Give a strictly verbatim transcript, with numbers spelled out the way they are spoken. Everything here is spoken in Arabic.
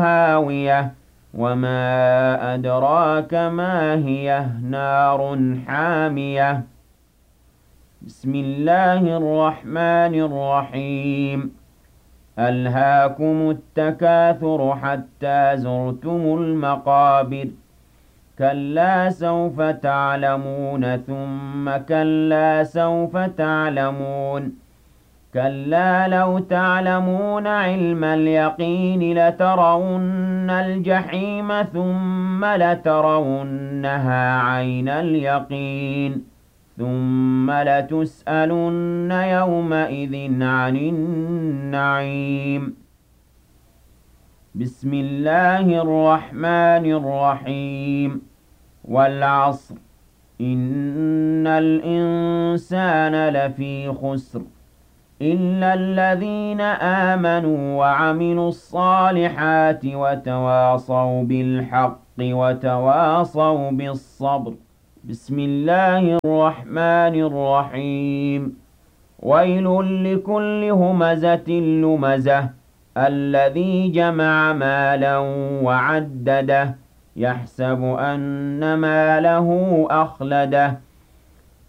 هَاوِيَةٌ وَمَا أَدْرَاكَ مَا هِيَهْ نَارٌ حَامِيَةٌ بسم الله الرحمن الرحيم ألهاكم التكاثر حتى زرتم المقابر كلا سوف تعلمون ثم كلا سوف تعلمون كلا لو تعلمون علم اليقين لترون الجحيم ثم لترونها عين اليقين ثم لتسألن يومئذ عن النعيم بسم الله الرحمن الرحيم والعصر إن الإنسان لفي خسر إلا الذين آمنوا وعملوا الصالحات وتواصوا بالحق وتواصوا بالصبر بسم الله الرحمن الرحيم ويل لكل همزة لمزة الذي جمع مالا وعدده يحسب أن ماله أخلده